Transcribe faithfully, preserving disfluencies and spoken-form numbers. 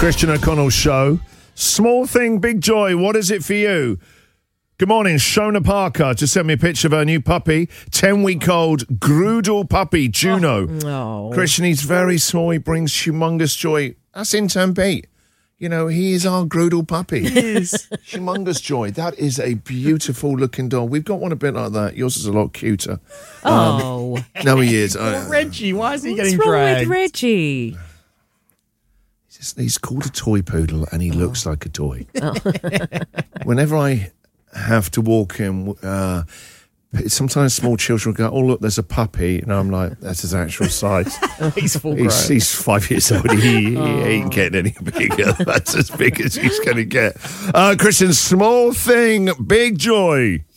Christian O'Connell Show. Small thing, big joy. What is it for you? Good morning, Shona Parker just sent me a picture of her new puppy, ten-week-old Groodle puppy, Juno. Oh. Christian, he's very small. He brings humongous joy. That's intern Pete. You know, he is our Groodle puppy. He is. Humongous joy. That is a beautiful looking dog. We've got one a bit like that. Yours is a lot cuter. Oh. Um, no, he is. Well, Reggie, why is he What's getting wrong dragged? with Reggie? He's, just, he's called a toy poodle and he oh. looks like a toy. Oh. Whenever I have to walk him, uh, sometimes small children go, oh, look, there's a puppy. And I'm like, that's his actual size. He's full he's, grown. he's five years old. He, he oh. ain't getting any bigger. That's as big as he's going to get. Uh, Christian, small thing, big joy.